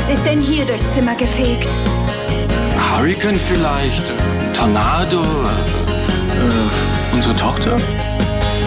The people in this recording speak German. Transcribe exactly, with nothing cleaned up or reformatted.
Was ist denn hier durchs Zimmer gefegt? Hurricane vielleicht, Tornado, äh, äh, unsere Tochter?